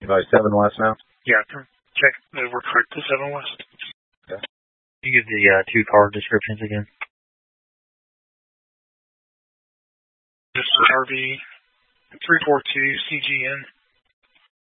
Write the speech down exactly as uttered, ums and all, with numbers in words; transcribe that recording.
By seven West now? Yeah, check. We're correct to seven West. Okay. Can you give the uh, two car descriptions again? This is R V three four two C G N.